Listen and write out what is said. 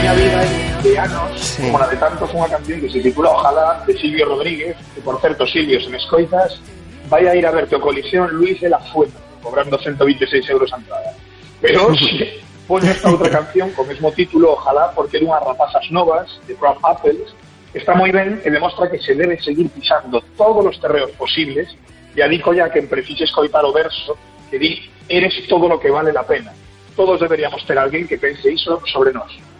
miña vida de anos, como la de tantos, unha canción que se titula Ojalá, de Silvio Rodríguez, que, por certo, Silvio, se me escoitas, vai a ir a verte o Colisión Luis de la Fuente, cobrando 126 euros a entrada. Pero hoxe, pone esta outra canción co mesmo título, Ojalá, porque é dunhas rapazas novas, de Crab Apples, que está moi ben e demostra que se debe seguir pisando todos os terreos posibles, e adico ya que en precise escoitar o verso que di, eres todo lo que vale la pena. Todos deberíamos ter alguén que pense iso sobre nós.